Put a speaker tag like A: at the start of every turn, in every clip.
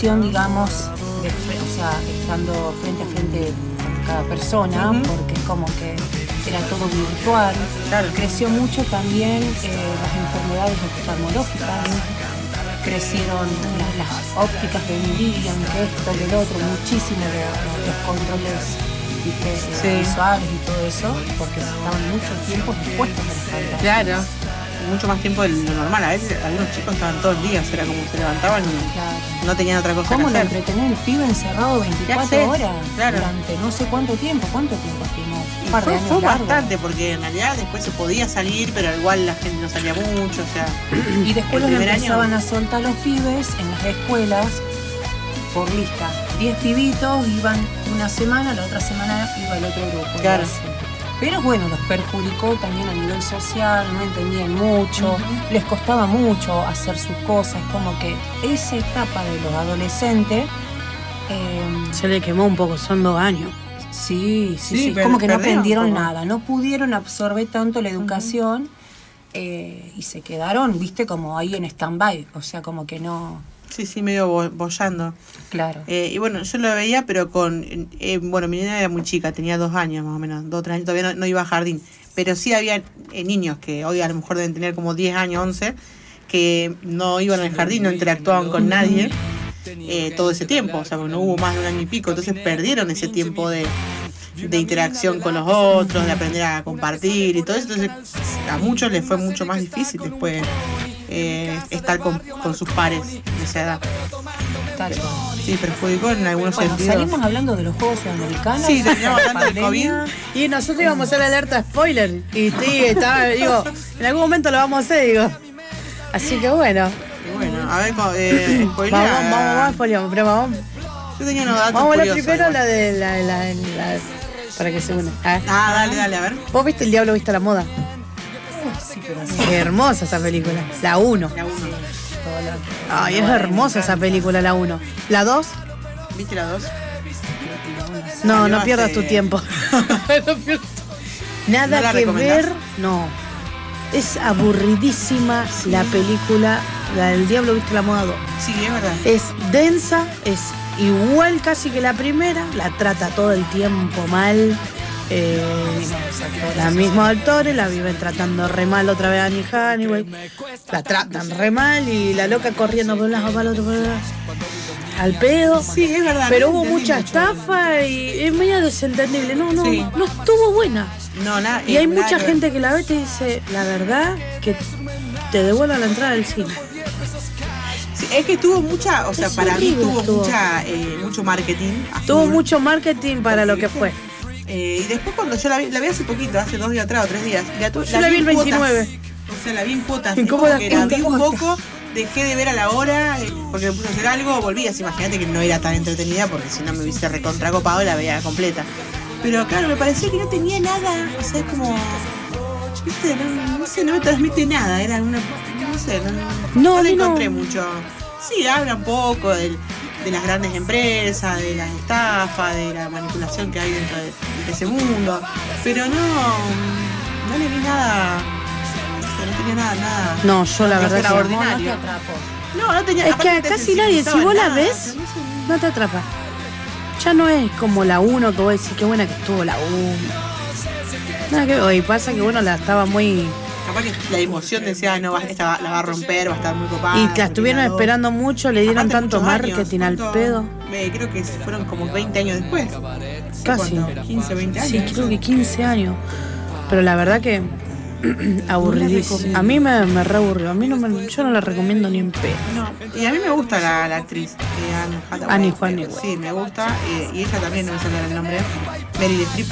A: digamos, o sea, estando frente a frente cada persona, porque es como que era todo virtual.
B: Claro.
A: Creció mucho también las enfermedades oftalmológicas, crecieron las ópticas de un día, que esto, que el otro, muchísimo los controles visuales y todo eso, porque estaban mucho tiempo expuestos a las pantallas.
B: Claro. Mucho más tiempo de lo normal. A veces algunos chicos estaban todo el día, era como se levantaban y no tenían otra cosa que
A: hacer. ¿Cómo lo entretener el pibe encerrado 24 horas?
B: Claro.
A: Durante no sé cuánto tiempo estuvimos.
B: Y fue bastante, porque en realidad después se podía salir, pero igual la gente no salía mucho, o sea.
A: Y después los empezaban a soltar los pibes en las escuelas por lista. 10 pibitos iban una semana, la otra semana iba el otro grupo.
B: Claro.
A: Pero bueno, los perjudicó también a nivel social, no entendían mucho, les costaba mucho hacer sus cosas, como que esa etapa de los adolescentes...
C: se le quemó un poco, son 2 años.
A: Sí, como que no aprendieron nada, no pudieron absorber tanto la educación y se quedaron, viste, como ahí en stand-by, o sea, como que no...
B: Sí, medio boyando.
A: Claro.
B: Y bueno, yo lo veía, pero con... bueno, mi niña era muy chica, tenía 2 años más o menos, 2 o 3 años, todavía no iba a jardín. Pero sí había niños que hoy a lo mejor deben tener como 10 años, 11, que no iban al jardín, no interactuaban con nadie todo ese tiempo. O sea, no hubo más de 1 año y pico, entonces perdieron ese tiempo de interacción con los otros, de aprender a compartir y todo eso. Entonces a muchos les fue mucho más difícil después estar con sus pares de esa edad. Sí, perjudicó en algunos sentidos.
A: Salimos hablando de los Juegos Sudamericanos.
B: Sí, terminamos hablando del COVID.
C: Y nosotros íbamos a hacer la alerta spoiler. Y sí, digo, en algún momento lo vamos a hacer, digo. Así que bueno.
B: Bueno, a ver, spoiler.
C: Vamos, spoileamos, pero vamos.
B: Yo tenía unos datos
C: vamos a hablar
B: curiosos,
C: primero la para que se una.
B: Dale, a ver.
C: ¿Vos viste El Diablo Viste a la Moda?
A: Sí, pero sí.
C: Qué hermosa esa película. La 1. Ay, es hermosa esa película, la 1. ¿La 2?
B: ¿Viste la 2?
C: No pierdas tu tiempo. Nada que ver. No. Es aburridísima la película, la del Diablo Viste la Moda 2.
B: Sí, es verdad.
C: Es densa, es igual casi que la primera, la trata todo el tiempo mal. Los mismos actores la viven tratando re mal otra vez a Annie Hathaway, la tratan re mal y la loca corriendo por un lado para el otro, al pedo.
B: Sí, es verdad.
C: Pero hubo mucha estafa y es medio desentendible. No estuvo buena. Y hay mucha gente que la ve y te dice, la verdad, que te devuelva la entrada al cine.
B: Sí, es que tuvo mucha, o sea, es para horrible, mí tuvo mucho marketing.
C: Tuvo mucho marketing para lo que fue.
B: Y después cuando yo la vi hace poquito, hace 2 días atrás o 3 días.
C: Yo la vi el 29.
B: O sea, la vi en cuotas.
C: ¿Cómo la
B: vi un poco, dejé de ver a la hora, porque me puse a hacer algo, volví. Así, imagínate que no era tan entretenida, porque si no me hubiese recontracopado y la veía completa. Pero claro, me pareció que no tenía nada, o sea, es como... ¿Viste? No me transmite nada, era una... No le encontré mucho. Sí, habla un poco de las grandes empresas, de las estafas, de la manipulación que hay dentro de ese mundo, pero no le vi nada, no tenía nada.
C: No, yo la verdad
B: extraordinario. No tenía.
C: Es que a casi nadie, si vos la ves, no te atrapa. Ya no es como la 1 que vos decís, qué buena que estuvo la 1. Nada que hoy pasa que la estaba muy...
B: Capaz que la emoción decía, esta la va a romper, va a estar muy copada.
C: Y la estuvieron esperando mucho, le dieron tanto marketing al pedo.
B: Creo que fueron como 20 años después.
C: Casi.
B: 15, 20 años.
C: Sí, creo que 15 años. Pero la verdad que aburridísimo. A mí me re aburrió. Yo no la recomiendo ni en pedo.
B: No. Y a mí me gusta la actriz
C: Annie Hathaway.
B: Sí, me gusta. Y ella también, no me sale el nombre. Meryl Streep.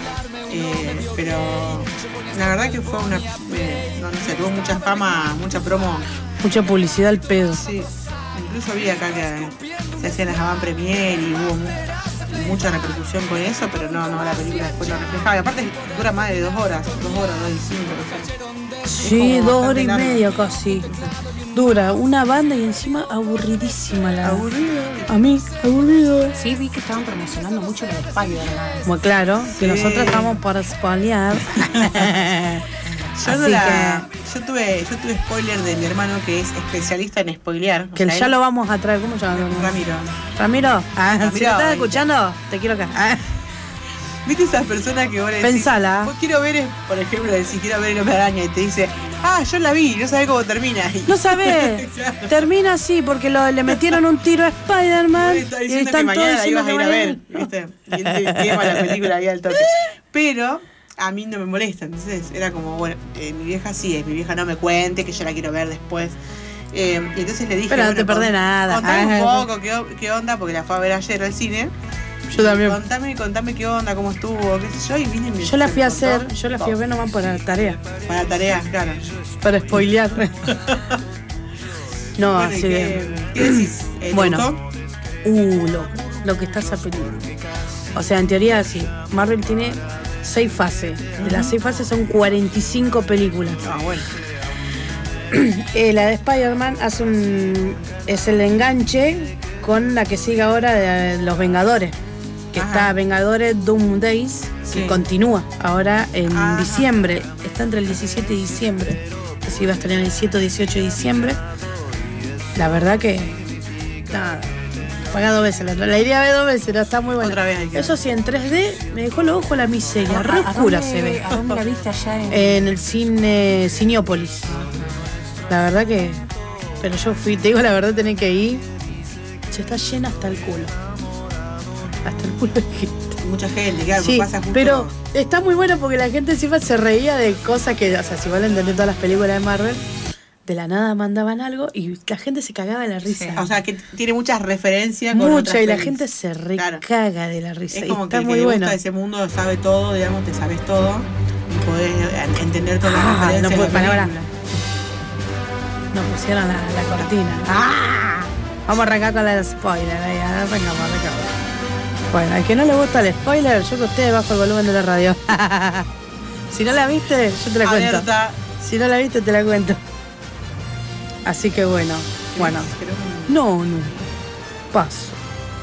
B: Pero la verdad que fue una... no sé, tuvo mucha fama, mucha promo.
C: Mucha publicidad al pedo.
B: Sí. Incluso vi acá que se hacían las avant premiere y hubo mucha repercusión con eso, pero no, la película después lo reflejaba. Y aparte dura más de 2 horas, 2 horas, 2 y 5, no sé.
C: Sí, 2 horas y media casi. Dura una banda y encima aburridísima la...
B: Aburrido.
C: A mí, aburrido.
A: Sí, vi que estaban promocionando mucho la Spider-Man.
C: Muy claro, que nosotros estamos para spoilear.
B: Yo tuve spoiler de mi hermano que es especialista en spoilear.
C: Que ya lo vamos a traer. ¿Cómo se llama? Ramiro.
B: Ramiro,
C: si lo estás escuchando, te quiero acá.
B: ¿Viste esas personas que vos le decís?
C: Pensala.
B: Vos quiero ver, por ejemplo, si quiero ver el Hombre Araña y te dice, yo la vi, no sabés cómo termina.
C: No sabés. Claro. Termina así porque le metieron un tiro a Spider-Man.
B: Y están que mañana la ibas a ir a ver, ¿viste? Y él lleva la película ahí al toque. Pero a mí no me molesta, entonces era como, bueno, mi vieja mi vieja no me cuente, que yo la quiero ver después. Y entonces le dije,
C: pero no te perdés nada.
B: Contame un poco qué onda, porque la fue a ver ayer al cine.
C: Yo también.
B: Contame qué onda, cómo estuvo, qué sé yo, y vine y
C: yo la fui a ver nomás para tarea.
B: Para tareas, claro.
C: Para spoilear. No,
B: bueno,
C: así
B: ¿Qué decís?
C: Bueno. Lo que está esa película. O sea, en teoría sí, Marvel tiene 6 fases. De las 6 fases son 45 películas.
B: Bueno.
C: La de Spider-Man es el enganche con la que sigue ahora de los Vengadores. Que está Vengadores Doom Days, que continúa ahora en diciembre. Está entre el 17 y diciembre. Entonces iba a estar en el 17 o 18 de diciembre. La verdad que... Nada. Paga 2 veces. La iría a ver 2 veces, está muy buena.
B: Otra vez
C: eso sí, en 3D me dejó los ojos la miseria. Re oscura se ve.
A: ¿A dónde la viste allá?
C: En el cine Cineópolis. La verdad que... Pero yo fui, te digo la verdad, tenés que ir. Se está llena hasta el culo. Hasta el culo de gente.
B: Mucha gente, claro,
C: sí,
B: pasa justo.
C: Pero está muy bueno porque la gente encima se reía de cosas que, o sea, si van a entender todas las películas de Marvel, de la nada mandaban algo y la gente se cagaba de la risa.
B: Sí, o sea, que tiene muchas referencias.
C: Mucha, y la gente se recaga de la risa.
B: Es como
C: está
B: que
C: muy
B: el que
C: bueno.
B: gusta ese mundo sabe todo, digamos, te sabes todo y podés entender todas las referencias.
C: No puedo palabra. Nos pusieron la cortina. Vamos a arrancar con la spoiler. Arrancamos. Bueno, al que no le gusta el spoiler, yo que ustedes bajo el volumen de la radio. Si no la viste, yo te la cuento.
B: Alerta.
C: Si no la viste, te la cuento. Así que bueno. No. Paso.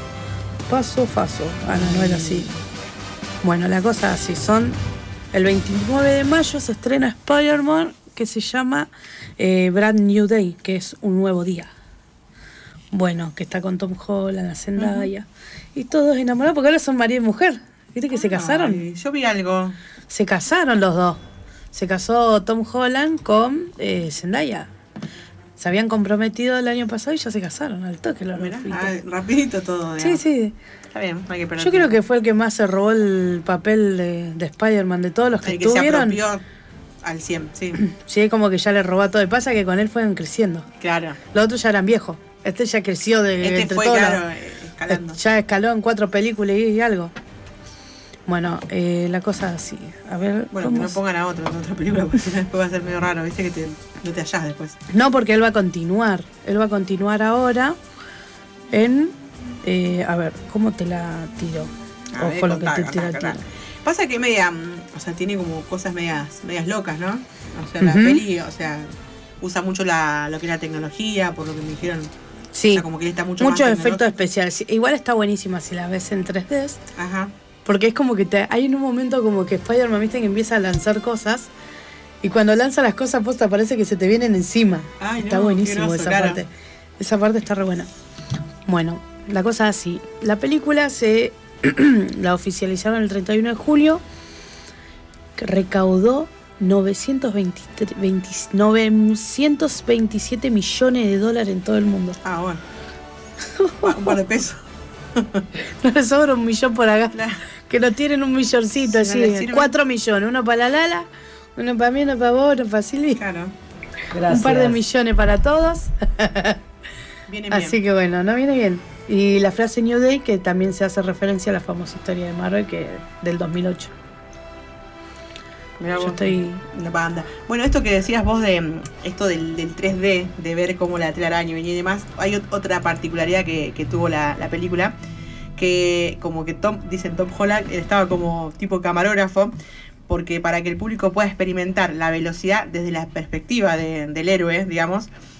C: No era así. Bueno, la cosa así. El 29 de mayo se estrena Spider-Man, que se llama Brand New Day, que es un nuevo día. Bueno, que está con Tom Holland, la Zendaya. Y todos enamorados porque ahora son marido y mujer. ¿Viste que se casaron?
B: Yo vi algo.
C: Se casaron los dos. Se casó Tom Holland con Zendaya. Se habían comprometido el año pasado y ya se casaron al toque.
B: Rapidito todo. Digamos.
C: Sí.
B: Está bien, hay que perder.
C: Yo creo que fue el que más se robó el papel de Spider-Man de todos los que estuvieron.
B: Se apropió al 100, sí.
C: Sí, como que ya le robó todo. Y pasa que con él fueron creciendo.
B: Claro.
C: Los otros ya eran viejos. Este ya creció entre
B: fue,
C: todos.
B: Claro, escalando.
C: Ya escaló en 4 películas y algo. Bueno, la cosa así. A ver.
B: Bueno, que no pongan a otra película, porque si no después va a ser medio raro, ¿viste? Que no te hallás después.
C: No, porque él va a continuar. Él va a continuar ahora en. A ver, ¿cómo te la tiro? Ojo lo que te tira.
B: Pasa que o sea, tiene como cosas medias locas, ¿no? O sea, la peli, o sea, usa mucho lo que es la tecnología, por lo que me dijeron.
C: Sí,
B: o sea, como que está muchos
C: efectos especiales. Igual está buenísima si la ves en 3D.
B: Ajá.
C: Porque es como que hay en un momento como que Spider-Man, viste, que empieza a lanzar cosas. Y cuando lanza las cosas, posta, parece que se te vienen encima.
B: Ay,
C: está buenísimo
B: groso,
C: esa
B: claro.
C: parte. Esa parte está re buena. Bueno, la cosa es así. La película la oficializaron el 31 de julio. Que recaudó 927 millones de dólares en todo el mundo.
B: Bueno. Un par de pesos.
C: No le sobra un millón por acá.
B: Claro.
C: Que no tienen un milloncito así. No 4 millones. Uno para la Lala, uno para mí, uno para vos, uno para Silvi.
B: Claro.
C: Gracias. Un par de millones para todos.
B: Viene bien.
C: Así que bueno, no viene bien. Y la frase New Day, que también se hace referencia a la famosa historia de Marvel del 2008.
B: Mirá vos,
C: yo estoy
B: la banda. Bueno, esto que decías vos del 3D, de ver cómo la telaraña venía y demás, hay otra particularidad que tuvo la película, que como que Tom Holland estaba como tipo camarógrafo, porque para que el público pueda experimentar la velocidad desde la perspectiva del héroe, digamos,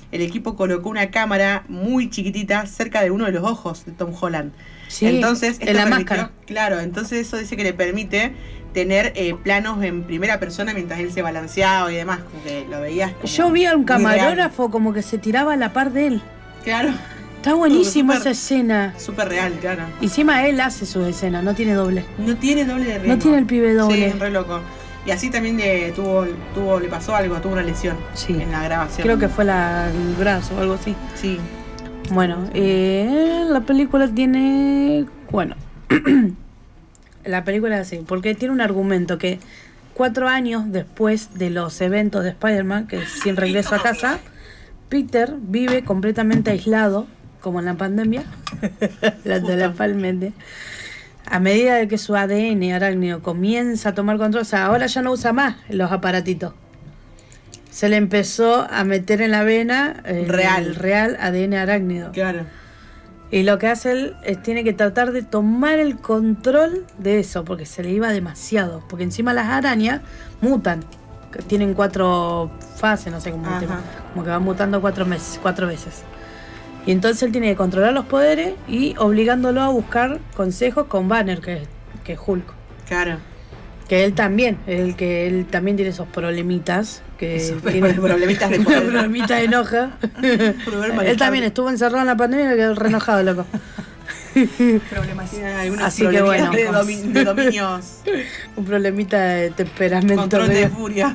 B: el equipo colocó una cámara muy chiquitita cerca de uno de los ojos de Tom Holland.
C: Sí,
B: entonces,
C: en la máscara.
B: Claro, entonces eso dice que le permite tener planos en primera persona mientras él se balanceaba y demás, como que lo veías como
C: Yo vi a un
B: muy
C: camarógrafo
B: real.
C: como que se tiraba a la par de él.
B: Claro.
C: Está buenísima
B: Súper-
C: esa escena.
B: Súper real, claro.
C: Encima él hace sus escenas, no tiene doble.
B: No tiene doble de riesgo.
C: No tiene el pibe doble.
B: Sí, re loco. Y así también le pasó algo, tuvo una lesión
C: Sí.
B: en la grabación.
C: Creo que fue el brazo o algo así.
B: Sí.
C: Bueno, la película tiene... Bueno, la película es así, porque tiene un argumento que 4 años después de los eventos de Spider-Man, que es Sin Regreso a Casa, Peter vive completamente aislado, como en la pandemia, totalmente. A medida de que su ADN arácnido comienza a tomar control, o sea, ahora ya no usa más los aparatitos. Se le empezó a meter en la vena el real ADN arácnido.
B: Claro.
C: Y lo que hace él es tiene que tratar de tomar el control de eso, porque se le iba demasiado. Porque encima las arañas mutan. Que tienen 4 fases, no sé cómo
B: Ajá.
C: como que van mutando 4 veces. Y entonces él tiene que controlar los poderes y obligándolo a buscar consejos con Banner, que es Hulk.
B: Claro.
C: Que él también tiene esos problemitas. Tiene
B: problemitas de poder.
C: problemitas de enoja. Él también estuvo encerrado en la pandemia y me quedó re enojado, loco.
A: Problemas.
B: Tiene algunos
C: Así que bueno.
B: de dominios.
C: Un problemita de temperamento.
B: Control de
C: medio.
B: furia.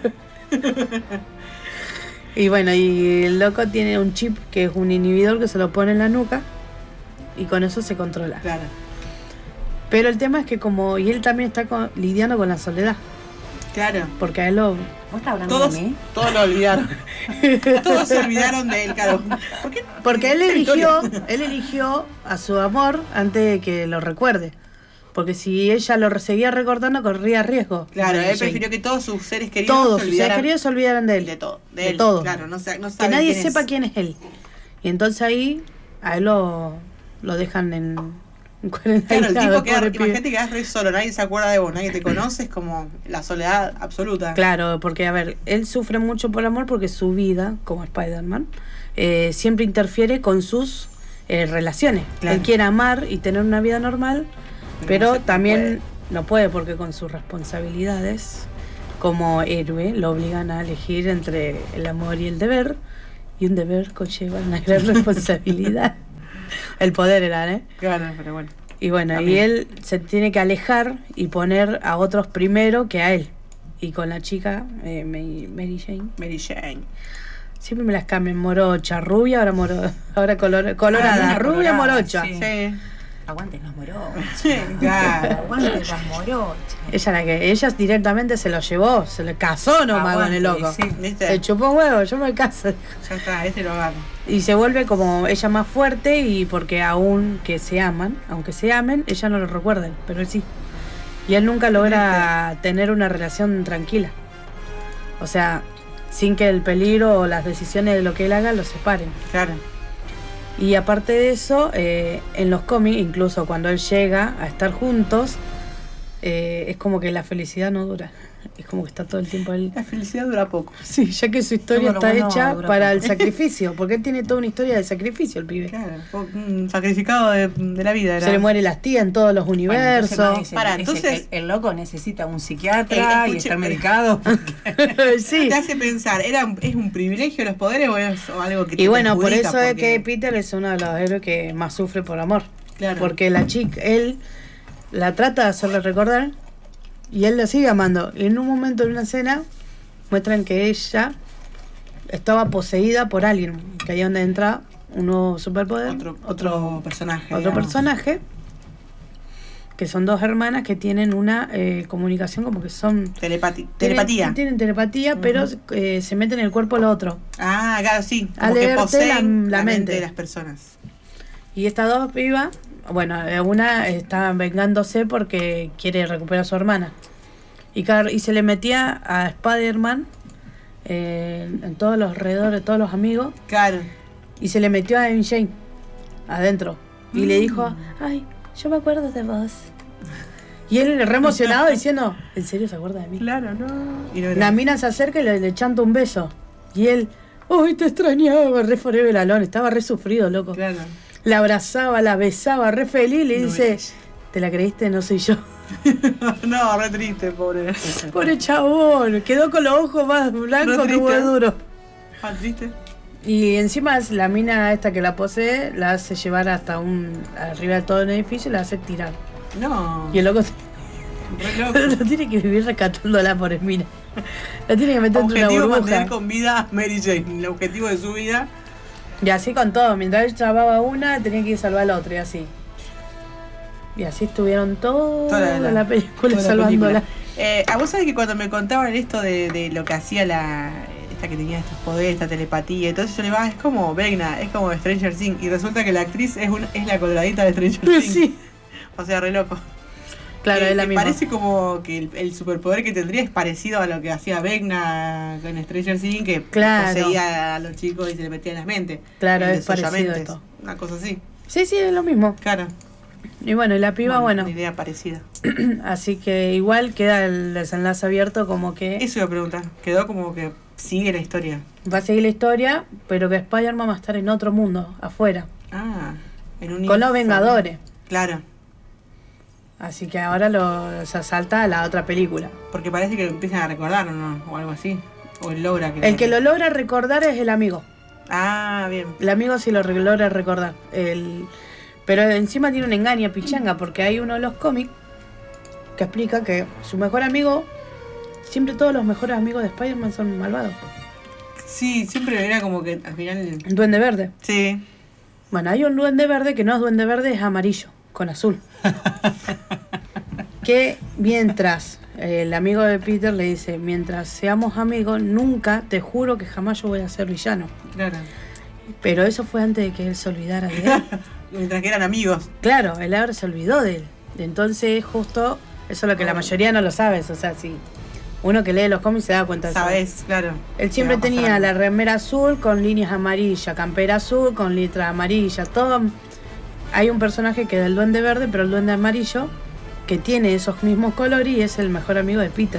C: Y bueno, y el loco tiene un chip que es un inhibidor que se lo pone en la nuca y con eso se controla.
B: Claro.
C: Pero el tema es que y él también está lidiando con la soledad,
B: Claro.
C: porque a él lo...
A: ¿Vos estás hablando
B: Todos,
A: de mí?
B: todos lo olvidaron. Todos se olvidaron de él, claro. ¿Por qué?
C: Porque él
B: Victoria.
C: eligió a su amor antes de que lo recuerde. Porque si ella lo seguía recordando, corría riesgo.
B: Claro, él
C: Sí.
B: prefirió que todos sus seres queridos
C: Todos
B: se
C: sus seres
B: olvidaran
C: queridos se olvidaran de él.
B: de todo.
C: De
B: él.
C: todo.
B: Claro, no sabe
C: Que nadie
B: quién
C: sepa
B: es.
C: quién es él. Y entonces ahí a él lo dejan en cuarentena.
B: Claro, el tipo
C: pobre pibe.
B: imagínate que quedás re solo, nadie se acuerda de vos, nadie te conoce, es como la soledad absoluta.
C: Claro, porque a ver, él sufre mucho por amor porque su vida, como Spider-Man, siempre interfiere con sus relaciones.
B: Claro.
C: Él quiere amar y tener una vida normal, pero
B: no
C: también no puede porque con sus responsabilidades como héroe lo obligan a elegir entre el amor y el deber, y un deber conlleva una gran responsabilidad. El poder era, ¿eh?
B: Claro, pero bueno.
C: Y bueno,
B: También.
C: y él se tiene que alejar y poner a otros primero que a él. Y con la chica, Mary Jane.
B: Mary Jane.
C: Siempre me las cambian, morocha, rubia, ahora colorada,
A: Ah,
C: rubia,
A: colorada,
C: morocha.
A: sí.
B: Sí.
A: Aguanten los morochos.
B: Claro.
A: Aguanten las morochas.
C: Ella directamente se lo llevó, se le casó nomás con el loco.
A: Sí.
B: ¿Viste?
C: Le chupó huevo, yo me caso.
B: Ya está, este lo agarra.
C: Y se vuelve como ella más fuerte y porque aunque se amen, ella no lo recuerda, pero él sí. Y él nunca logra tener una relación tranquila. O sea, sin que el peligro o las decisiones de lo que él haga lo separen.
B: Claro.
C: Y aparte de eso, en los cómics, incluso cuando él llega a estar juntos, es como que la felicidad no dura. Es como que está todo el tiempo él.
B: La felicidad dura poco.
C: Sí, ya que su historia
A: Todo lo
C: está
A: bueno
C: hecha
A: dura
C: para
A: poco.
C: el sacrificio, porque él tiene toda una historia de sacrificio, el pibe.
B: Claro. Un sacrificado de la vida.
C: Se le muere las tías en todos los universos.
B: Entonces-
A: el loco necesita un psiquiatra y
B: escuche,
A: estar medicado.
C: Sí.
B: Te hace pensar, ¿es un privilegio los poderes o es algo que te
C: Y bueno, por
B: perjudica?
C: eso es
B: Porque-
C: que Peter es uno de los héroes que más sufre por amor.
B: Claro.
C: Porque la chica, él la trata de hacerle recordar y él la sigue amando. Y en un momento, en una escena, muestran que ella estaba poseída por alguien, que ahí donde entra un nuevo superpoder,
B: Otro personaje.
C: otro
B: digamos.
C: personaje, que son 2 hermanas que tienen una comunicación como que son...
B: Telepatía.
C: Tienen telepatía, pero se meten en el cuerpo del otro.
B: Ah, claro, sí.
C: A
B: Como que
C: leerte
B: poseen
C: la mente.
B: de las personas.
C: Y estas 2 pibas, bueno, una está vengándose porque quiere recuperar a su hermana. Y se le metía a Spider-Man en todos los alrededores, todos los amigos,
B: Claro.
C: y se le metió a MJ adentro. Y le dijo, ay, yo me acuerdo de vos. Y él re emocionado diciendo, ¿en serio se acuerda de mí?
B: Claro, no. Y no era.
C: La mina se acerca y le chanta un beso. Y él, ¡Uy, te extrañaba! Re forever alone, estaba re sufrido, loco.
B: Claro.
C: La abrazaba, la besaba, re feliz, le dice, ¿te la creíste? No soy yo.
B: No, re triste, pobre.
C: Pobre chabón, quedó con los ojos más blancos que huevo duro.
B: Ah, triste.
C: Y encima la mina esta que la posee, la hace llevar hasta arriba de todo el edificio y la hace tirar.
B: No.
C: Y el loco
B: Re loco.
C: lo tiene que vivir rescatándola por mina. La tiene que meter en una
B: Objetivo
C: burbuja.
B: mantener con vida a Mary Jane. El objetivo de su vida.
C: Y así con todo, mientras él salvaba una, tenía que ir a salvar a la otra y así. Y así estuvieron toda la película salvándola.
B: A vos sabés que cuando me contaban esto de lo que hacía esta que tenía estos poderes, esta telepatía, entonces yo le digo, es como Vecna, es como Stranger Things. Y resulta que la actriz es la coloradita de Stranger Things.
C: Sí.
B: O sea, re loco.
C: Claro, es la misma.
B: Parece como que el superpoder que tendría es parecido a lo que hacía Vecna con Stranger Things, que poseía a los chicos y se le metía en las mentes.
C: Claro, es parecido esto.
B: Una cosa así.
C: Sí, sí, es lo mismo.
B: Claro.
C: Y bueno, y la piba, bueno.
B: Una idea parecida.
C: Así que igual queda el desenlace abierto como que...
B: Eso iba a preguntar. Quedó como que sigue la historia.
C: Va a seguir la historia, pero que Spider-Man va a estar en otro mundo, afuera.
B: Ah, en un...
C: Con los Vengadores.
B: Claro.
C: Así que ahora se salta a la otra película.
B: Porque parece que lo empiezan a recordar, ¿o no? O algo así. O él logra que...
C: El que lo logra recordar es el amigo.
B: Ah, bien.
C: El amigo sí lo logra recordar. Pero encima tiene un engaño pichanga, porque hay uno de los cómics que explica que su mejor amigo, siempre todos los mejores amigos de Spider-Man son malvados.
B: Sí, siempre era como que al final...
C: Duende Verde.
B: Sí.
C: Bueno, hay un Duende Verde que no es Duende Verde, es amarillo, con azul. Que mientras el amigo de Peter le dice, mientras seamos amigos, nunca, te juro que jamás yo voy a ser villano.
B: Claro.
C: Pero eso fue antes de que él se olvidara de él.
B: Mientras que eran amigos.
C: Claro, él ahora se olvidó de él. Entonces, justo, eso es lo que la mayoría no lo sabes. O sea, si uno que lee los cómics se da cuenta de eso.
B: Sabes, claro.
C: Él siempre tenía la remera azul con líneas amarillas, campera azul con letras amarillas, todo. Hay un personaje que es el Duende Verde, pero el Duende Amarillo, que tiene esos mismos colores y es el mejor amigo de Peter.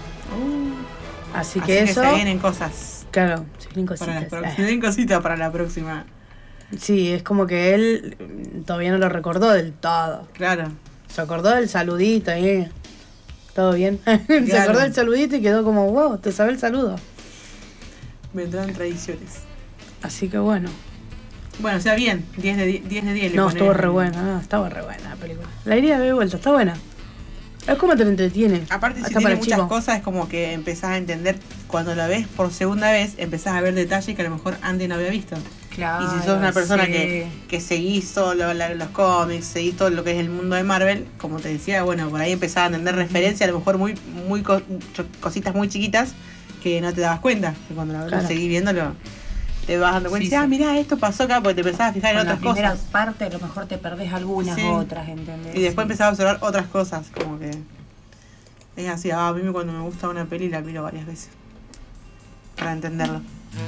C: Así que eso...
B: se vienen cosas.
C: Claro, se vienen cositas.
B: Se vienen cositas para la próxima.
C: Sí, es como que él todavía no lo recordó del todo.
B: Claro.
C: Se acordó del saludito ahí. ¿Todo bien? Se
B: Claro.
C: acordó del saludito y quedó como, wow, te sabe el saludo.
B: Vendrán tradiciones.
C: Así que bueno.
B: Bueno, o sea, bien. 10 de 10.
C: No, estuvo re buena, no, estaba re buena la película. La iría a ver de vuelta, está buena. Es como te lo entretiene.
B: Aparte, si
C: hasta
B: tiene
C: para
B: muchas
C: chicos.
B: cosas, es como que empezás a entender. Cuando la ves por segunda vez, empezás a ver detalles que a lo mejor antes no había visto.
A: Claro,
B: Y si sos una persona
A: sí.
B: que seguís solo los cómics, seguís todo lo que es el mundo de Marvel, como te decía, bueno, por ahí empezás a entender referencias, a lo mejor muy cositas muy chiquitas que no te dabas cuenta. Que cuando lo
C: Claro.
B: seguís viéndolo, te vas dando cuenta y
A: Sí,
B: dices,
A: sí.
B: mirá, esto pasó acá, porque te empezás a fijar en
A: Con
B: otras
A: la primera
B: cosas.
A: parte a lo mejor te perdés algunas
B: Sí.
A: otras, ¿entendés?
B: Y después
A: Sí.
B: empezás a observar otras cosas, como que es así. A mí cuando me gusta una peli la miro varias veces para entenderlo.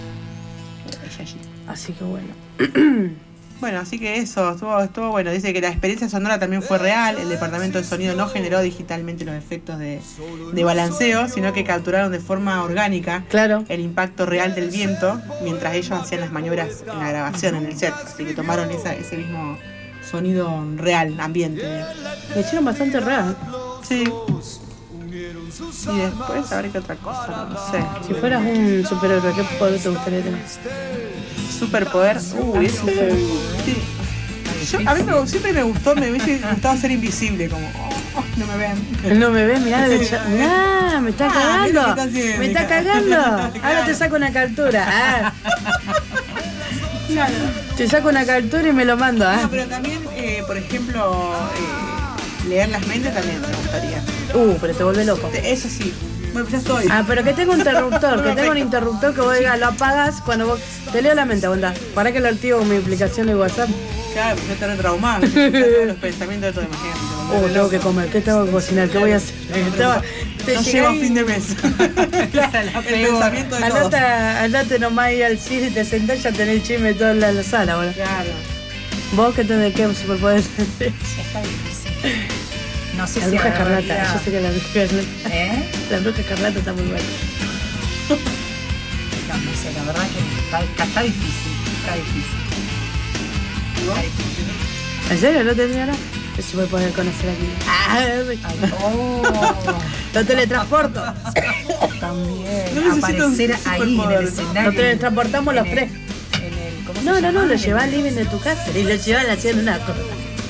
B: Es allí.
C: Así que bueno.
B: Bueno, así que eso, estuvo bueno. Dice que la experiencia sonora también fue real. El departamento de sonido no generó digitalmente los efectos de balanceo, sino que capturaron de forma orgánica
C: Claro.
B: el impacto real del viento mientras ellos hacían las maniobras en la grabación, en el set. Así que tomaron ese mismo sonido real, ambiente.
C: Me hicieron bastante real.
B: Sí. Y después, a ver qué otra cosa, no sé.
C: Si fueras un superhéroe, ¿qué poder te gustaría tener?
B: Superpoder. Ese. Sí. A mí siempre me gustó, me hubiese gustado ser invisible, como, no me vean.
C: No me ves, mirá, mirá, me está
B: Ah,
C: cagando.
B: mira lo que está haciendo.
C: Me está cagando. Ahora
B: Claro.
C: te saco una captura. Ah. Te saco una captura y me lo mando.
B: No,
C: Ah.
B: pero también, por ejemplo, leer las mentes también me gustaría.
C: Pero te vuelve loco.
B: Eso sí. Bueno, ya estoy.
C: Ah, pero que tengo un interruptor, que tengo un interruptor que vos digas, lo apagas cuando vos... Te leo la mente, aguanta. ¿Para que lo activo con mi aplicación de WhatsApp?
B: Claro, yo te retraumaba. Los pensamientos de todo, imagínate.
C: Tengo que comer, ¿qué tengo que cocinar? ¿Qué voy a hacer?
B: No llego a fin de mes. El pensamiento de todos.
C: Andate nomás ahí al cine y te sentás y ya tenés el chisme todo en la sala, boludo.
B: Claro.
C: ¿Vos qué tenés que superpoder?
A: Está difícil. No sé
C: La
A: si
C: bruja escarlata,
A: agarraría-
C: yo sé que la bruja escarlata.
A: ¿Eh?
C: La bruja escarlata está muy buena.
A: No,
D: no sé, la verdad que está difícil. Está difícil. Está difícil.
C: ¿En serio no tenía nada? Eso me puede conocer aquí.
D: Ay,
C: Lo teletransporto.
D: También.
B: No necesito
D: Aparecer
B: un
D: ahí en el
B: superpoder.
D: escenario.
C: Lo teletransportamos los tres.
D: ¿Cómo se
C: No,
D: llama?
C: lo llevas al living de tu casa y lo llevas a la cena en una torta.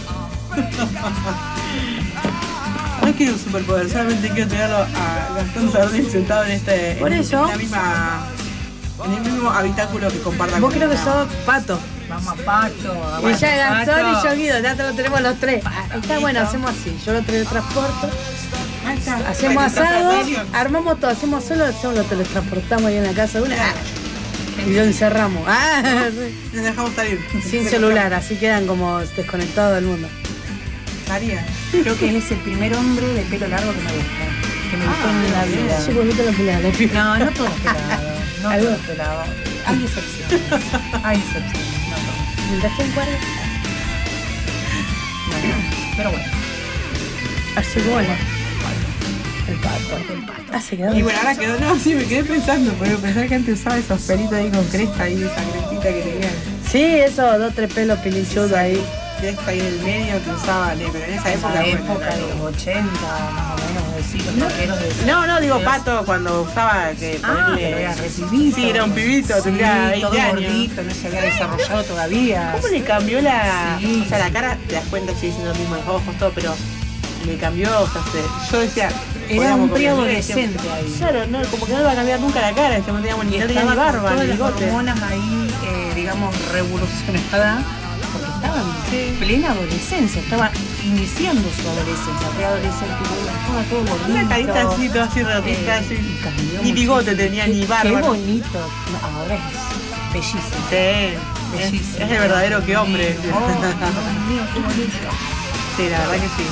B: No quiero un superpoder, solamente quiero tenerlo a Gastón Sardín sentado en
C: Por eso.
B: en el mismo habitáculo que compartan.
C: Vos creo que sos Pato.
D: Vamos a Pato.
C: Y ya Gastón
D: Pato.
C: y yo Guido, ya te lo tenemos los tres.
D: Pato,
C: Está bueno,
D: Pato.
C: hacemos así. Yo lo teletransporto.
B: Ahí está.
C: Hacemos
B: Ahí está,
C: asado,
B: Sergio.
C: armamos todo, hacemos solo, lo teletransportamos ahí en la casa de una y lo encerramos.
B: Nos dejamos salir.
C: Sin celular, así quedan como desconectados del mundo.
B: Haría.
D: Creo que es el primer hombre de pelo largo que me gusta. Que me gustó en la vida.
C: Sí, bonito los pelados.
D: No todos pelados. No
C: ¿Algo?
D: todos pelados. Hay excepciones. Hay excepciones. No todos.
C: Mientras que en cuadro.
D: No. Pero bueno.
C: Así que bueno. El pato. Ah, se quedó.
B: Y bueno, ahora quedó, no, sí, me quedé pensando, porque pensar que antes usaba esos pelitos ahí con cresta ahí, esa crestita que tenían.
C: Sí, esos 2 3 pelos pilichudos ahí.
B: De esto ahí en el medio que usaban, pero en esa época.
D: La
B: bueno,
D: época
B: era
D: de los
B: algo.
D: 80, más o menos, decir, los rockeros de...
B: No, digo Pato cuando usaba que
D: pero era re pibito.
B: Sí, era un pibito,
D: Sí,
B: tendría 20
D: todo
B: años.
D: gordito, no se había desarrollado todavía.
B: ¿Cómo le cambió la.
D: Sí.
B: O sea, la cara, te das cuenta, sigue siendo lo mismo, los ojos, todo, pero le cambió, o sea, yo decía.
D: Era un
B: podíamos
D: preadolescente
B: decíamos,
D: ahí.
B: Claro, no, como que no iba a cambiar nunca la cara, que no teníamos ni no tenía ni barba,
D: todas
B: ni
D: las
B: bigote.
D: hormonas ahí, digamos, revolucionadas, porque estaba en plena adolescencia, estaba iniciando su adolescencia, preadolescente, estaba todo gordito.
B: Una carita así, todo así rotita, así.
D: y cambió
B: Ni bigote
D: muchísimo.
B: tenía, ni barba.
D: Qué bonito. No, ahora es bellísimo.
B: Sí,
D: Bellísimo.
B: es el verdadero que hombre.
D: Oh, Dios mío, qué bonito.
B: Sí, la verdad que sí.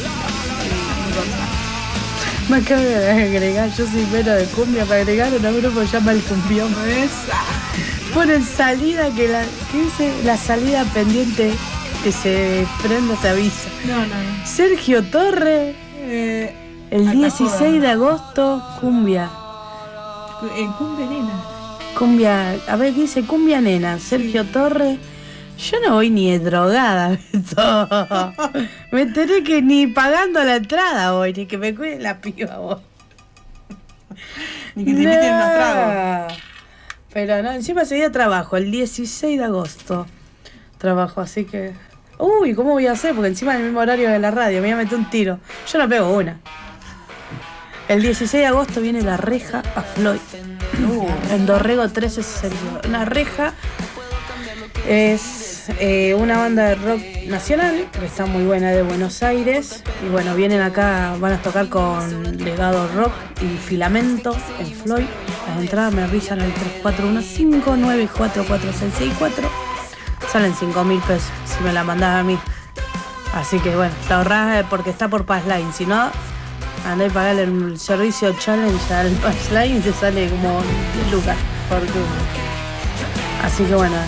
C: Me acabo de agregar, yo soy mero de cumbia, para agregar un grupo que se llama El Cumbión. Ponen salida que dice la salida pendiente que se prenda, se avisa.
B: No.
C: Sergio Torre, el 16 de agosto, cumbia.
B: En cumbia nena.
C: Cumbia, a ver, dice cumbia nena, Sergio Torre. Yo no voy ni drogada, Beto. Me enteré que ni pagando la entrada voy, ni que me cuide la piba vos.
B: Ni que te inviten unos tragos.
C: Pero no, encima ese día trabajo, el 16 de agosto. Trabajo, así que... Uy, ¿cómo voy a hacer? Porque encima en el mismo horario de la radio me voy a meter un tiro. Yo no pego una. El 16 de agosto viene La Reja a Floyd. En Dorrego 1362. La Reja es una banda de rock nacional que está muy buena, de Buenos Aires. Y bueno, vienen acá, van a tocar con Legado Rock y Filamento en Floyd. Las entradas me avisan al 3415-944-664. Salen 5.000 pesos si me la mandás a mí. Así que bueno, te ahorrás porque está por Passline. Si no, andá y pagarle el servicio challenge al Passline y te sale como 10 lucas por turno. Así que bueno.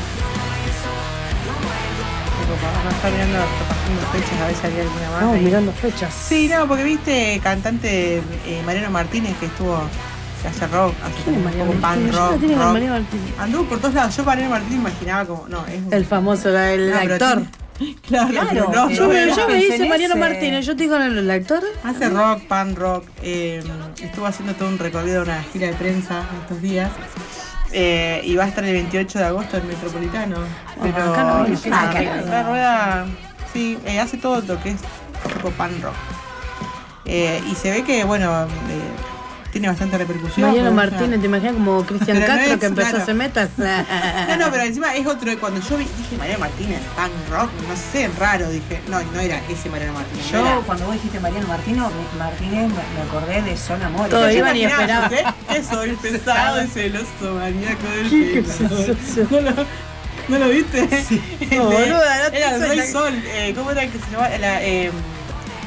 B: Está mirando, está pasando fechas, a ver si había alguna más.
C: Estamos
B: ahí.
C: mirando fechas.
B: Sí, no, porque viste cantante Mariano Martínez que estuvo, que hace rock, hace
C: ¿Quién es
B: un
C: Mariano
B: poco pan
C: Martínez? Yo
B: rock,
C: no tenía con
B: rock.
C: Mariano Martínez.
B: Anduvo por todos lados. Yo Mariano Martínez imaginaba como, no, es un...
C: El famoso, el
B: No, pero
C: actor.
B: Claro,
D: Claro,
B: pero no,
C: Yo me
D: pensé
C: dice
D: en
C: Mariano
D: ese.
C: Martínez, yo estoy con el actor.
B: hace rock, pan rock. Estuvo haciendo todo un recorrido, una gira de prensa estos días. Y va a estar el 28 de agosto en Metropolitano. Pero
C: acá no viene.
B: es una
C: Acá no.
B: una rueda, sí, hace todo lo que es tipo pan rock. Y se ve que, bueno, tiene bastante repercusión.
C: Mariano
B: porque es una-
C: Martínez, ¿te imaginas como Cristian
B: Pero no
C: Castro
B: es,
C: que empezó a
B: claro.
C: hacer metal?
B: No, pero encima es otro. Cuando yo dije Mariano Martínez, pan rock, no sé, raro, dije. No era ese Mariano Martínez. no
D: Yo,
B: era.
D: cuando vos dijiste Mariano Martínez, me acordé de Son Amores.
C: Todo
B: ¿Te
C: iban y
B: imaginabas,
C: esperaban.
B: Que soy pesado y celoso, maníaco del
C: ¿Qué
B: pelo. ¿No lo viste? Sí.
C: No, boluda, no te
B: Era el
C: hizo
B: Rey
C: la-
B: Sol. ¿Cómo era que se llamaba?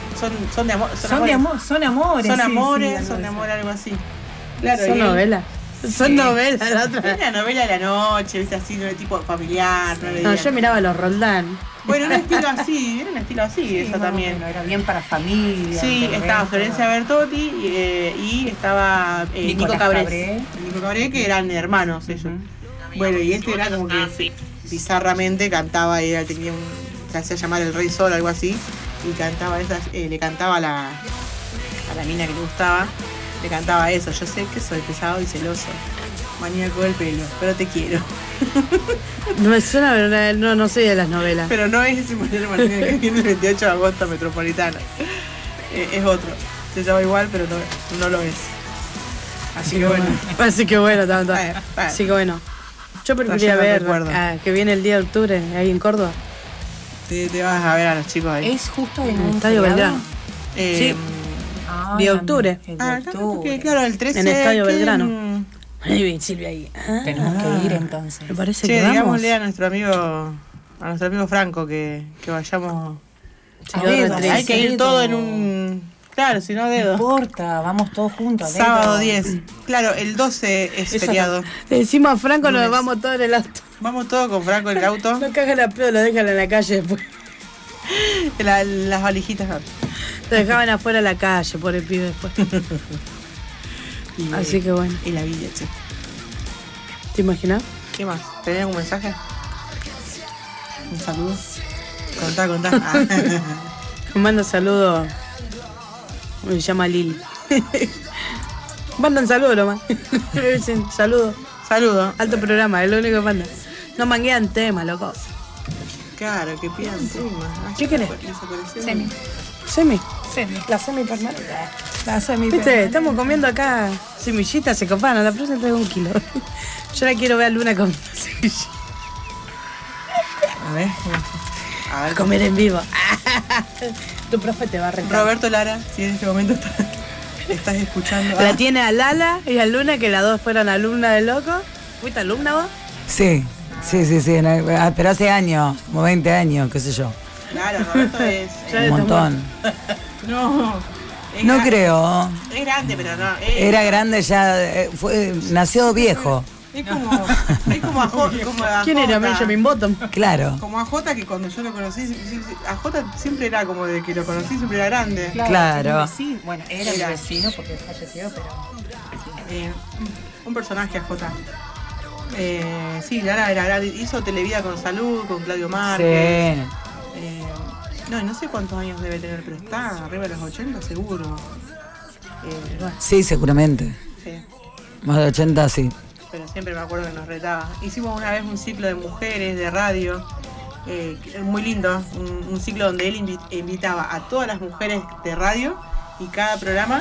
B: Son de amor.
D: Son amores.
B: Son
D: sí,
B: amores,
D: sí,
B: son de
D: algo
B: amor, algo así. Claro,
C: Son
B: y él-
C: novelas. Son novelas, la otra.
B: Es la novela de la noche, ¿viste? Así, de tipo familiar.
C: No, yo miraba los Roldán.
B: Bueno, era un estilo así, esa también.
D: Bueno, era bien para familia.
B: Sí, estaba Florencia Bertotti y estaba Nico Cabré. Nico Cabré, que eran hermanos ellos. Bueno, y este era como que bizarramente cantaba, se hacía llamar el Rey Sol, algo así, y cantaba le cantaba a la mina que le gustaba, le cantaba eso: yo sé que soy pesado y celoso, maníaco del pelo, pero te quiero.
C: No me suena, pero no sé de las novelas.
B: Pero no es ese Mariano Martínez que viene el 28 de agosto Metropolitana. Es otro. Se llama igual, pero no lo es. Así que bueno. Tanto.
C: Así que bueno. Yo preferiría ver que viene el día de octubre ahí en Córdoba.
B: Te vas a ver a los chicos ahí.
D: Es justo en
C: En el
D: un
C: Estadio
D: feriado.
C: Belgrano. Sí. Día de octubre.
D: El de octubre.
B: Claro, el 13.
C: En el Estadio Belgrano. Ahí viene Silvia ahí.
D: Tenemos que ir entonces.
C: Me parece
B: Che,
C: que vamos.
B: digámosle a nuestro amigo Franco que vayamos.
C: Sí,
B: Hay que ir todo en un. Claro, si no
D: No
B: dedo.
D: importa, vamos todos juntos. a
B: Sábado
D: dedo.
B: 10. Claro, el 12 es
D: Eso
B: feriado.
C: Le decimos a Franco, nos
B: Lunes.
C: vamos todos en el auto.
B: Vamos todos con Franco en el auto.
C: No cagan a pedo, lo dejan en la calle después.
B: Las valijitas.
C: Lo dejaban afuera en la calle por el pibe después. Así que bueno.
B: Y la villa, che.
C: ¿Te imaginas?
B: ¿Qué más? ¿Tenés algún mensaje? ¿Un saludo? Contá. Ah.
C: Me manda saludos. Me llama Lili. Mandan saludos nomás. Me dicen saludos.
B: Saludo.
C: Alto programa, es lo único que manda. No manguean tema, loco.
B: Claro, que pidan tema.
C: ¿Qué querés?
D: Semi.
C: Semi.
D: Semi.
C: La semi permanente.
D: La semi.
C: Viste, estamos comiendo acá semillitas, se copan. A la próxima traigo 1 kilo. Yo la quiero ver a Luna comer semillitas.
B: A ver.
C: Comer en vivo. Tu profe te va a rentar.
B: Roberto Lara, si en este momento estás escuchando.
C: La tiene a Lala y a Luna, que las dos fueron alumnas de loco. ¿Fuiste alumna vos?
E: Sí. Pero hace años, como 20 años, qué sé yo.
B: Claro, Roberto es.
E: Un montón.
B: No.
E: No creo.
B: Es grande, pero no.
E: Era grande ya, nació viejo.
B: Es como a Jota.
C: ¿Quién era Benjamin Bottom?
E: Claro.
B: Como a Jota, que cuando yo lo conocí, a Jota siempre era como de que lo conocí, siempre era grande.
E: Claro.
D: Sí, bueno, era mi vecino porque falleció, pero.
B: Un personaje a Jota. Sí, Lara era grande. Hizo Televida con Salud, con Claudio Márquez.
E: Sí.
B: No sé cuántos años debe tener, pero está arriba de los 80 seguro.
E: Sí, seguramente.
B: Sí.
E: Más de 80, sí.
B: Pero siempre me acuerdo que nos retaba. Hicimos una vez un ciclo de mujeres de radio, muy lindo, un ciclo donde él invitaba a todas las mujeres de radio y cada programa,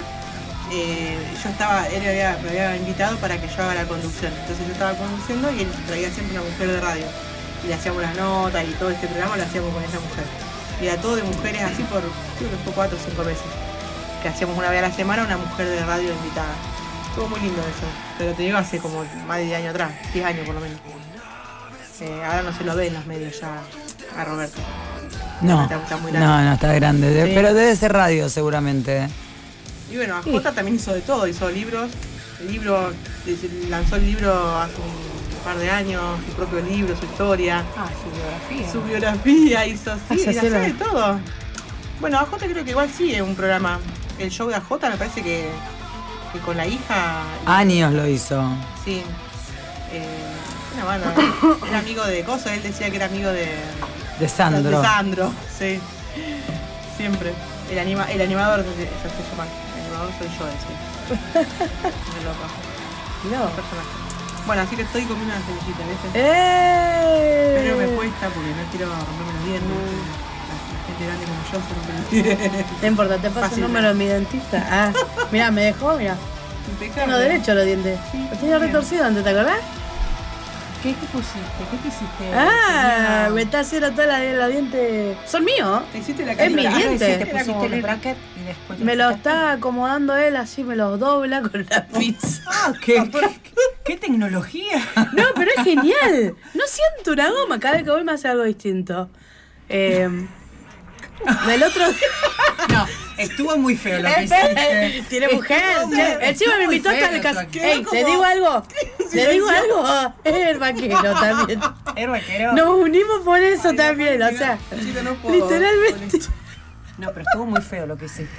B: él me había invitado para que yo haga la conducción. Entonces yo estaba conduciendo y él traía siempre una mujer de radio. Y le hacíamos las notas y todo este programa lo hacíamos con esa mujer. Y era todo de mujeres así creo que fue 4 o 5 veces. Que hacíamos una vez a la semana una mujer de radio invitada. Estuvo muy lindo eso, pero te digo hace como más de 10 años atrás, 10 años por lo menos. Ahora no se lo ve en los medios ya a Roberto.
E: No,
B: Está muy grande.
E: no, está grande.
B: Sí.
E: Pero debe ser radio seguramente.
B: Y bueno, Jota también hizo de todo, hizo libros. Lanzó el libro hace un par de años, su propio libro, su historia.
D: Su biografía.
B: Su biografía hizo
C: Hace
B: hace de todo. Bueno, AJ creo que igual sí es un programa. El show de AJ me parece que con la hija.
E: Años lo hizo.
B: Sí. Una banda. Era amigo de Coso, él decía que era amigo de
E: De Sandro.
B: Sí. Siempre. El animador se hace llamar. El animador soy yo, decía. Qué loco.
C: No.
B: Personaje. Bueno, así que estoy comiendo una semillita, ¿viste?
C: ¡Eh!
B: Pero me cuesta porque no quiero romperme los dientes. La gente grande como yo se rompe los dientes.
C: No importa, te paso
B: Fácil.
C: el número de mi dentista. Ah, mirá, me dejó, mirá.
B: Impecable.
C: Tengo derecho a los dientes.
B: Sí,
C: Los tenía
B: bien.
C: retorcido antes, ¿te acordás?
D: ¿Qué te pusiste? ¿Qué te hiciste?
C: Ah, me está haciendo todos los dientes. Son míos.
B: Te hiciste la
C: Es mi
B: carita.
C: diente.
D: Te
B: Era
D: pusiste
B: como
D: el
B: un-
D: bracket y después.
C: Me lo está acomodando él así, me los dobla con la pinza.
D: Ah, ¿qué tecnología?
C: No, pero es genial. No siento una goma. Cada vez que voy me hace algo distinto. El otro
D: No, estuvo muy feo lo que hiciste.
C: tiene mujer. Encima me invitó hasta el caso. Ey,
B: como-
C: ¿te digo algo? ¿Le digo algo? Es el vaquero también.
D: ¿Es vaquero?
C: Nos unimos por eso también, o sea,
B: Chito, no puedo.
C: literalmente.
D: No, pero estuvo muy feo lo que hiciste.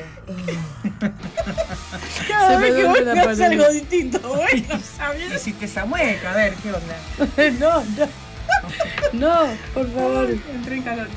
B: Cada
C: Se
B: vez
C: me
B: que
C: duele
B: voy
C: la
B: a hacer
C: panela.
B: algo distinto, bueno, ¿sabes?
D: Hiciste esa mueca, a ver, ¿qué onda?
C: No, no, por favor.
B: Entré en calor.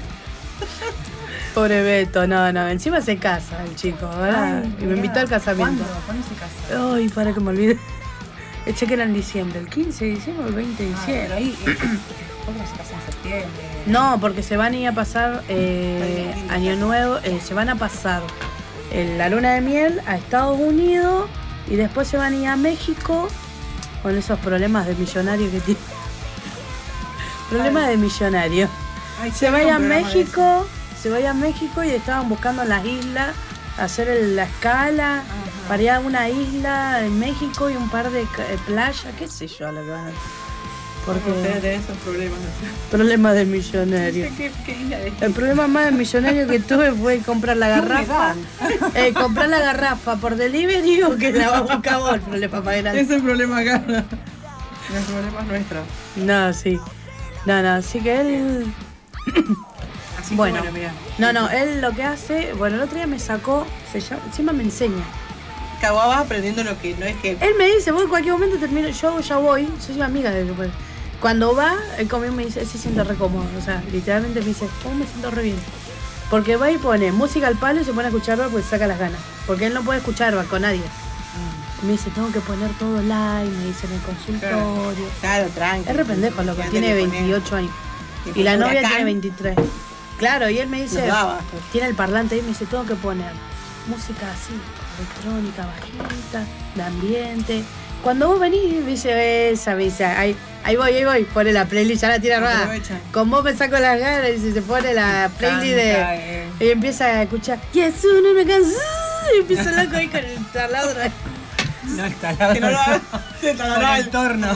C: Pobre Beto, no, encima se casa el chico, ¿verdad?
D: Ay,
C: Y me invitó al casamiento.
D: ¿Cuándo se casa?
C: Ay, para que me olvide. El cheque era en diciembre, el 15 de diciembre o el 20 de
D: Pero
C: diciembre.
D: ahí, después se casa en septiembre.
C: No, porque se van a ir a pasar Año Nuevo, se van a pasar la luna de miel a Estados Unidos y después se van a ir a México con esos problemas de millonario que tiene. Problemas de millonario.
B: Ay,
C: Se
B: sí,
C: vaya a
B: un programa de
C: México y estaban buscando las islas, hacer la escala para ir a una isla en México y un par de playas, qué sé yo lo que van a hacer.
B: eso. Ustedes
C: Porque
B: tienen esos problemas.
C: problemas de millonario.
B: ¿Qué isla es?
C: El problema más millonario que tuve fue comprar la garrafa. Comprar la garrafa por delivery o que la busca vos, el problema más grande.
B: Ese es el problema acá. El problema es nuestro.
C: No, sí. No, así que él.
B: Así
C: Bueno.
B: que mira.
C: No, él lo que hace. Bueno, el otro día me sacó. Encima me enseña.
B: Cabo vas aprendiendo lo que no es que.
C: Él me dice, vos en cualquier momento termino. Yo ya voy. Yo soy amiga de él. Pues. Cuando va, él conmigo me dice, él se siente re cómodo. O sea, literalmente me dice, oh, me siento re bien. Porque va y pone música al palo y se pone a escuchar rock porque se saca las ganas. Porque él no puede escuchar rock con nadie. Me dice, tengo que poner todo live, me dice en el consultorio.
B: Claro, tranqui.
C: Es re pendejo, loco,
B: Antes
C: tiene
B: de poner-
C: 28 años.
B: de
C: Y la
B: poner
C: novia
B: Huracán,
C: tiene 23. Claro, y él me dice,
B: nos daba.
C: tiene el parlante ahí, me dice, tengo que poner música así, electrónica, bajita, de ambiente. Cuando vos venís, me dice, ahí voy, pone la playlist, ya la tira armada.
B: Aprovecha.
C: Con vos me saco las ganas y se pone la playlist de...
D: Canta,
C: Y empieza a escuchar, y es uno me cansó, y empieza loco ahí con el taladro.
D: No, está al lado.
B: Que no lo haga. Se
D: Con
B: talará
D: el torno.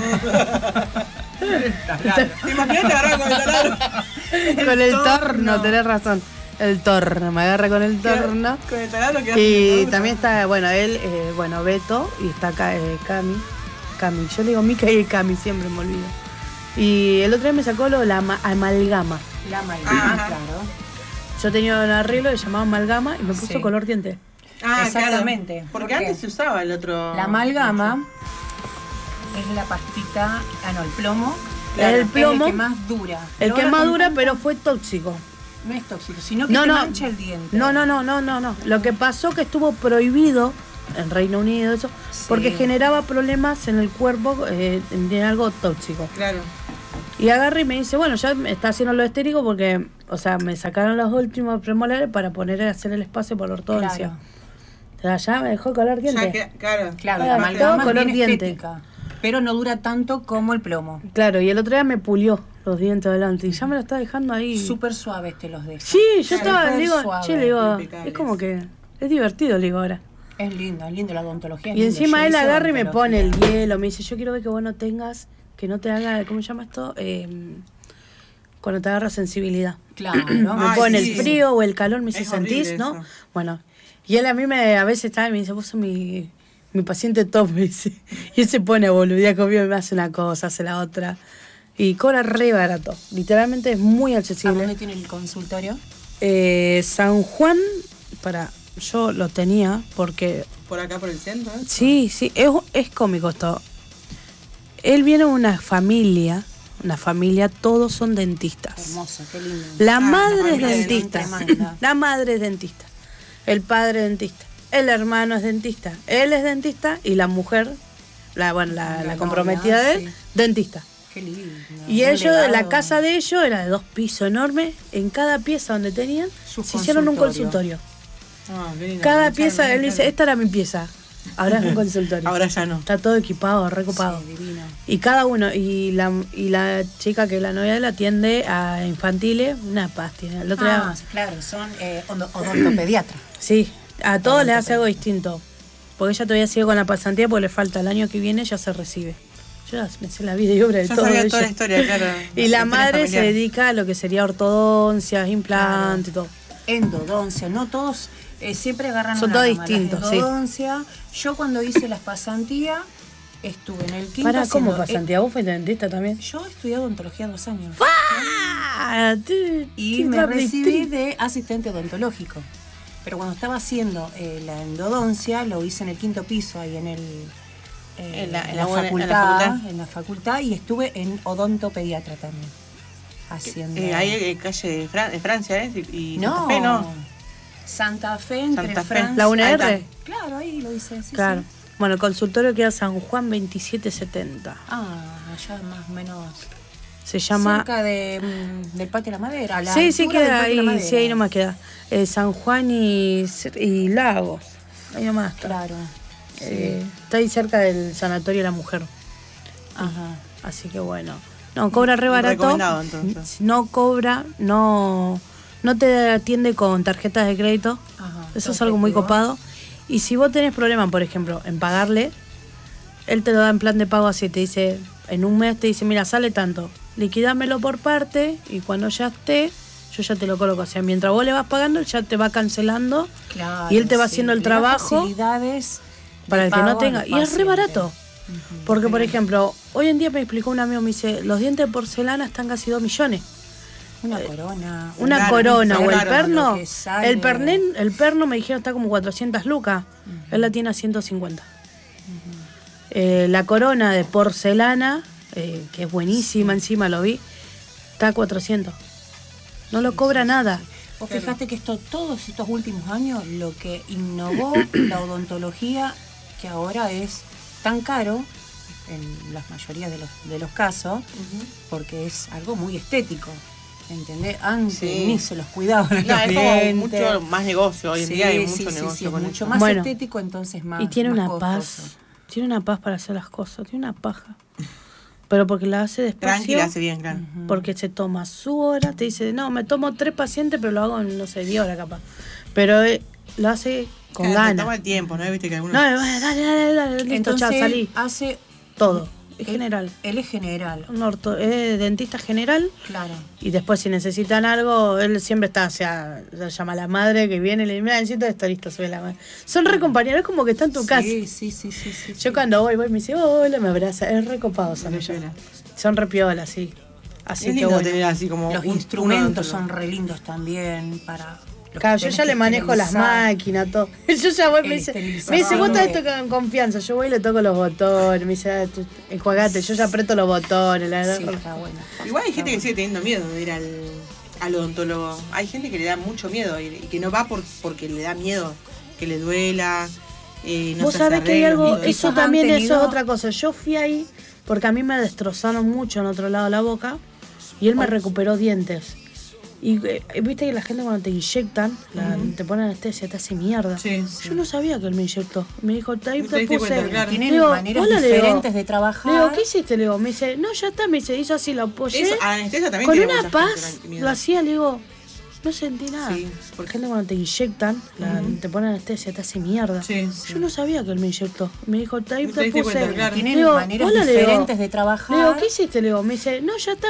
B: ¿Te imaginas que agarraba con el taladro?
C: Con el torno,
D: torno.
C: tenés razón. El torno, me agarra con el torno.
B: Con el taladro que
C: Y también está, bueno, él, Beto, y está acá Cami. Yo le digo Mica y Cami, siempre me olvido. Y el otro día me sacó la amalgama.
D: La amalgama,
B: Ajá.
D: claro.
C: Yo tenía un arreglo que se llamaba amalgama y me puso
D: Sí.
C: color diente.
D: Exactamente.
B: Claro. Porque
D: ¿Por qué?
B: antes se usaba el otro.
D: La amalgama es la pastita, el plomo.
C: Claro. El
D: Es
C: plomo.
D: el que más dura.
C: El
D: Pero
C: que
D: ahora
C: más
D: con
C: dura,
D: tanto-
C: pero fue tóxico.
D: No es tóxico, sino que
C: No,
D: te
C: no.
D: mancha el diente.
C: No. Lo que pasó que estuvo prohibido en Reino Unido eso,
D: Sí.
C: porque generaba problemas en el cuerpo, de algo tóxico.
B: Claro.
C: Y agarra y me dice, bueno, ya me está haciendo lo estérico porque, o sea, me sacaron los últimos premolares para hacer el espacio por la ortodoncia.
D: Claro.
C: O sea, ya me dejó color diente.
B: Ya que, claro.
D: Claro,
C: Ah,
D: la amalgama
C: todo color
D: es bien
C: diente.
D: estética, pero no dura tanto como el plomo.
C: Claro, y el otro día me pulió los dientes adelante y ya me lo está dejando ahí.
D: Súper suaves te los deja.
C: Sí, yo
D: Claro,
C: estaba,
D: súper
C: le digo,
D: suave,
C: che, le digo,
B: impecables.
C: es como que es divertido, le digo ahora.
D: Es lindo la odontología. es
C: Y
D: lindo.
C: encima
D: Yo
C: él
D: hice
C: agarra y me pone el
D: odontología.
C: hielo, me dice, yo quiero ver que vos no tengas, que no te haga, ¿cómo se llama esto? Cuando te agarra sensibilidad.
D: Claro.
C: Me
B: Ay,
C: pone
B: sí.
C: el frío o el calor, me dice,
B: Es horrible
C: ¿sentís? ¿No?
B: eso.
C: Bueno, y él a mí a veces está y me dice, vos sos mi paciente top, me dice. Y él se pone a boludear conmigo y me hace una cosa, hace la otra. Y cobra re barato. Literalmente es muy
D: ¿A
C: accesible.
D: dónde tiene el consultorio?
C: San Juan, yo lo tenía porque
B: Por acá, por el centro. ¿eh?
C: sí, es cómico esto. Él viene de una familia, todos son dentistas.
D: Hermoso, qué lindo.
C: La madre es
B: familia de
C: dentista.
D: tremenda.
C: La madre es dentista. El padre es dentista. El hermano es dentista. Él es dentista y la mujer, la comprometida
D: novia,
C: de él,
D: sí.
C: dentista.
D: Qué lindo.
C: Y
D: Un
C: ellos,
D: legado.
C: la casa de ellos era de 2 pisos enormes. En cada pieza donde tenían,
D: Su
C: se hicieron un
D: consultorio.
C: consultorio.
B: Ah, qué lindo.
C: Cada
B: Claro,
C: pieza,
B: claro,
C: él dice,
B: claro.
C: esta era mi pieza. Ahora es un consultorio.
B: Ahora ya no.
C: Está todo equipado, recopado.
D: Sí, divino.
C: Y cada uno, y la chica que es la novia de él atiende a infantiles, una paz tiene. El otro día,
D: Claro, son odontopediatras.
C: sí, a todos les hace algo distinto. Porque ella todavía sigue con la pasantía porque le falta el año que viene, ya se recibe. Yo ya me sé la vida y obra de
B: Ya
C: todo
B: sabía
C: ella.
B: toda la historia, claro.
C: Y la
B: historia
C: madre se
B: familiar.
C: dedica a lo que sería ortodoncias, implantes y todo.
D: endodoncia, no todos siempre agarran
C: Son
D: una
C: todos
D: rama,
C: distintos,
D: la
C: sí.
D: endodoncia. Yo cuando hice las pasantías estuve en el quinto.
C: Para, ¿cómo
D: haciendo-
C: pasantía? ¿Vos fuiste dentista también?
D: Yo he estudiado odontología 2 años.
C: Y
D: Y me recibí de asistente odontológico. Pero cuando estaba haciendo la endodoncia, lo hice en el quinto piso, ahí en el
B: En la
D: facultad,
B: facultad.
D: en la facultad, y estuve en odontopediatra también. Haciendo.
B: Ahí calle de Francia, ¿eh? Y
D: No,
B: Santa Fe, ¿no?
D: Santa Fe, entre
B: Santa Fe.
D: Francia.
C: ¿La UNR?
B: Ahí está.
D: Claro, ahí lo hice, sí,
C: Claro.
D: sí.
C: Bueno, el consultorio queda San Juan 2770.
D: Ah, allá más o menos.
C: Se llama...
D: Cerca del Patio de la Madera. A la
C: Sí, sí,
D: altura del
C: queda
D: Patio de la
C: ahí,
D: Madera.
C: sí, ahí nomás queda. San Juan y Lagos. Ahí nomás está.
D: Claro.
C: Está ahí cerca del Sanatorio de la Mujer.
D: Ajá.
C: Así que bueno. No, cobra re barato.
B: Recomendado, entonces.
C: No cobra, no te atiende con tarjetas de crédito.
D: Ajá.
C: Eso es algo muy
D: Perfecto.
C: copado. Y si vos tenés problema, por ejemplo, en pagarle, él te lo da en plan de pago así, te dice, en un mes te dice, mira, sale tanto, liquidámelo por parte y cuando ya esté, yo ya te lo coloco. O sea, mientras vos le vas pagando, él ya te va cancelando
D: Claro,
C: y él te va
D: sí.
C: haciendo el
D: Le da
C: trabajo
D: facilidades
C: para
D: de
C: el que no
D: pago
C: tenga.
D: al
C: Y es re
D: paciente.
C: barato. Porque, por ejemplo, hoy en día me explicó un amigo, me dice, los dientes de porcelana están casi 2 millones.
D: Una corona.
C: Una
B: Claro,
C: corona
B: claro,
C: o el
B: claro,
C: perno,
D: lo que sale.
C: el perno me dijeron está como 400 lucas, él la tiene a 150. La corona de porcelana, que es buenísima, encima lo vi, está a 400. No lo cobra nada.
D: Vos fijate que todos estos últimos años, lo que innovó la odontología, que ahora es tan caro, en la mayoría de los casos, porque es algo muy estético. ¿Entendés? Antes
B: Sí.
D: ni se los cuidaban a
B: No,
D: los
B: es como
D: dientes.
B: mucho más negocio. Hoy en día hay mucho
D: sí,
B: negocio
D: es
B: con
D: mucho
B: eso.
D: más
C: Bueno,
D: estético, entonces más.
C: Y tiene
D: más
C: una
D: costoso.
C: paz. Tiene una paz para hacer las cosas. Tiene una paja. Pero porque la hace despacio.
B: Tranquila, hace bien, claro.
C: Porque se toma su hora. Te dice, no, me tomo 3 pacientes, pero lo hago en, no sé, 10 horas capaz. Pero lo hace con
B: Claro, se
C: ganas.
B: toma el tiempo, ¿no? Viste que algunos...
C: No, dale, listo,
D: Entonces
C: chao, salí.
D: hace
C: Todo. Es general.
D: Él es general,
C: Es dentista general.
D: claro.
C: Y después si necesitan algo, él siempre está, o sea, llama a la madre que viene y le dice, mira, necesito esto, listo, sube la madre. Son re compañeros, es como que está en tu casa.
D: Sí.
C: Yo cuando voy me dice, hola, me abraza. Es recopado, son ellos.
B: piola.
C: Son re piolas, sí. Así
B: Es
C: que
B: lindo
C: bueno.
B: tener así como
D: Los
B: un
D: instrumentos
B: odontólogo.
D: son re lindos también para... los
C: Claro,
D: que
C: yo
D: tenés
C: ya
D: que
C: le manejo las
D: esterilizar.
C: máquinas, todo. Yo ya voy,
D: El
C: me
D: esterilizador.
C: dice, vos todo esto con confianza. Yo voy y le toco los botones. Me dice, enjuagate, yo ya aprieto los botones. La
D: Sí,
C: verdad.
D: está bueno.
B: Igual hay gente que sigue teniendo miedo de ir al odontólogo. Hay gente que le da mucho miedo y que no va porque le da miedo que le duela. No
C: Vos
B: se
C: sabés
B: hace
C: que hay algo,
B: arreglos,
C: eso
D: han
C: también
D: tenido-
C: eso es otra cosa. Yo fui ahí porque a mí me destrozaron mucho en otro lado de la boca y él me recuperó dientes. Y viste que la gente cuando te inyectan, te ponen anestesia, te hace mierda.
B: Sí.
C: Yo no sabía que él me inyectó. Me dijo, ahí
B: ¿Te
C: te
B: diste
C: puse.
B: cuenta? Claro.
D: Tienen
C: Le digo,
D: maneras
C: hola, le digo.
D: diferentes de trabajar.
C: Le digo, ¿qué hiciste? Le digo, me dice, no, ya está, me dice, hizo así, lo apoyé.
B: Eso, anestesia también
C: Con
B: tiene
C: una
B: mucha gente
C: paz
B: con miedo.
C: lo hacía, le digo, no sentí nada.
B: Sí,
C: Por
B: porque-
C: gente cuando te inyectan, te ponen anestesia, te hace mierda.
B: Sí.
C: Yo no sabía que él me inyectó. Me dijo, ahí
B: ¿Te
C: te
B: diste
C: puse.
B: cuenta? Claro.
D: Tienen
C: Le digo,
D: maneras
C: hola, le digo.
D: diferentes de trabajar.
C: Le digo, ¿qué hiciste? Le digo, me dice, no, ya está,